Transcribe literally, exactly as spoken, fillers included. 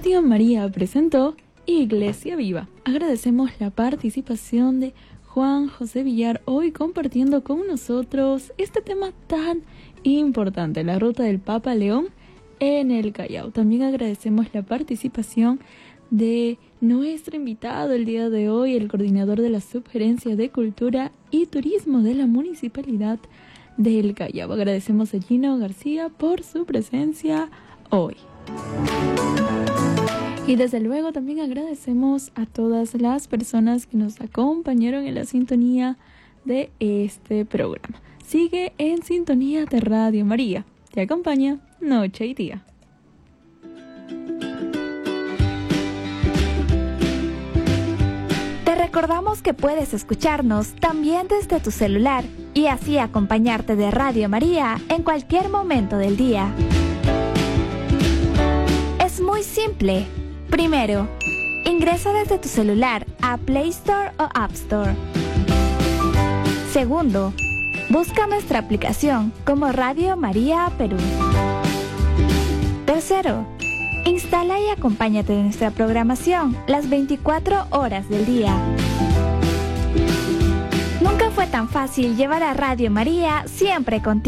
Radio María presentó Iglesia Viva. Agradecemos la participación de Juan José Villar hoy compartiendo con nosotros este tema tan importante, la ruta del Papa León en el Callao. También agradecemos la participación de nuestro invitado el día de hoy, el coordinador de la Subgerencia de Cultura y Turismo de la Municipalidad del Callao. Agradecemos a Gino García por su presencia hoy. Y desde luego también agradecemos a todas las personas que nos acompañaron en la sintonía de este programa. Sigue en sintonía de Radio María. Te acompaña noche y día. Te recordamos que puedes escucharnos también desde tu celular y así acompañarte de Radio María en cualquier momento del día. Es muy simple. Primero, ingresa desde tu celular a Play Store o App Store. Segundo, busca nuestra aplicación como Radio María Perú. Tercero, instala y acompáñate de nuestra programación las veinticuatro horas del día. Nunca fue tan fácil llevar a Radio María siempre contigo.